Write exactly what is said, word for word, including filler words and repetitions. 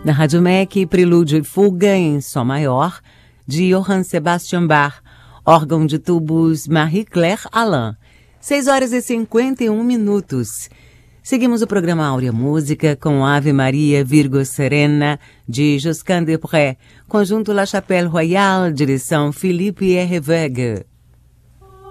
Na Rádio M E C, Prelúdio e Fuga em Sol Maior, de Johann Sebastian Bach, órgão de tubos Marie-Claire Alain. seis horas e cinquenta e um minutos. Seguimos o programa Áurea Música com Ave Maria Virgo Serena, de Josquin des Prez, conjunto La Chapelle Royale, direção Philippe Herreweghe.